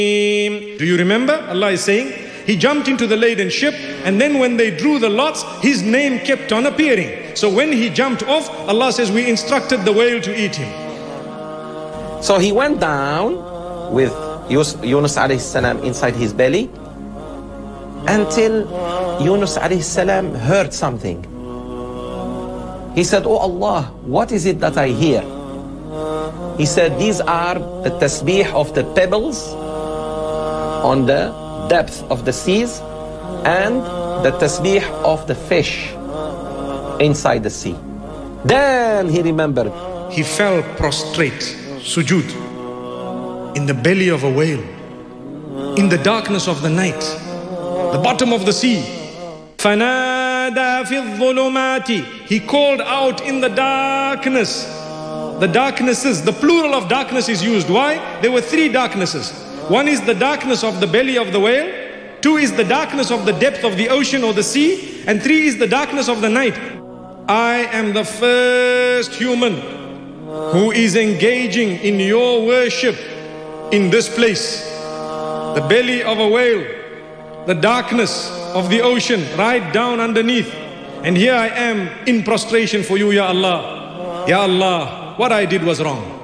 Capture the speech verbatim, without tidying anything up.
Do you remember? Allah is saying, He jumped into the laden ship, and then when they drew the lots, His name kept on appearing. So when He jumped off, Allah says, we instructed the whale to eat him. So he went down with Yunus alayhi salam inside his belly until Yunus alayhi salam heard something. He said, oh Allah, what is it that I hear? He said, these are the tasbih of the pebbles on the depth of the seas and the tasbih of the fish inside the sea. Then he remembered. He fell prostrate, sujud, in the belly of a whale, in the darkness of the night, the bottom of the sea. فَنَادَى فِي الظُّلُمَاتِ He called out in the darkness. The darknesses, the plural of darkness is used. Why? There were three darknesses. One is the darkness of the belly of the whale. Two is the darkness of the depth of the ocean or the sea. And three is the darkness of the night. I am the first human who is engaging in your worship in this place. The belly of a whale, the darkness of the ocean right down underneath. And here I am in prostration for you, Ya Allah. Ya Allah, what I did was wrong.